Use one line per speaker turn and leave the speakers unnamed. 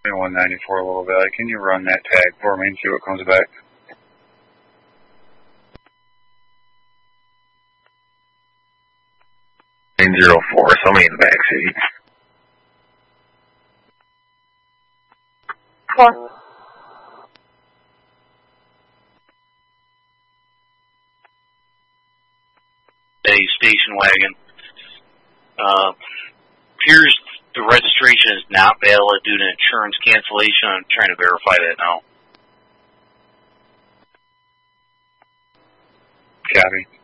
194 Little Valley. Can you run that tag for me and see what comes back?
904, somebody in the back seat.
Four.
A station wagon. Appears the registration is not valid due to insurance cancellation. I'm trying to verify that now.
Copy.